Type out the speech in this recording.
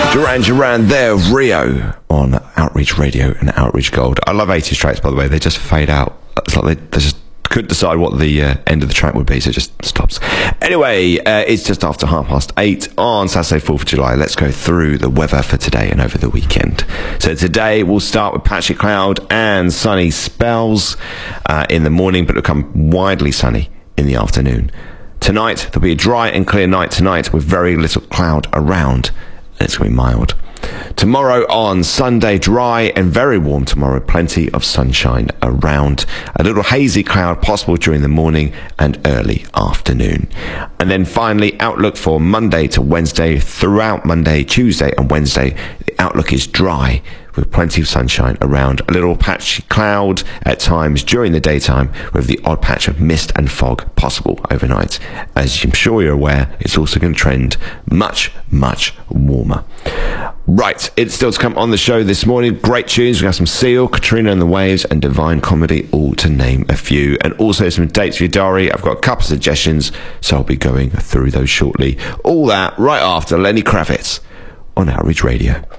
Duran Duran there, Rio, on Outreach Radio and Outreach Gold. I love 80s tracks, by the way. They just fade out. It's like they just couldn't decide what the end of the track would be, so it just stops. Anyway, it's just after 8:30 on Saturday, 4th of July. Let's go through the weather for today and over the weekend. So today we'll start with patchy cloud and sunny spells in the morning, but it'll become widely sunny in the afternoon. Tonight, there'll be a dry and clear night tonight with very little cloud around. It's going to be mild. Tomorrow on Sunday, dry and very warm tomorrow. Plenty of sunshine around. A little hazy cloud possible during the morning and early afternoon. And then finally, outlook for Monday to Wednesday. Throughout Monday, Tuesday and Wednesday, the outlook is dry with plenty of sunshine around. A little patchy cloud at times during the daytime with the odd patch of mist and fog possible overnight. As I'm sure you're aware, it's also going to trend much, much warmer. Right, it's still to come on the show this morning. Great tunes. We got some Seal, Katrina and the Waves, and Divine Comedy, all to name a few. And also some dates for your diary. I've got a couple of suggestions, so I'll be going through those shortly. All that right after Lenny Kravitz on Outreach Radio.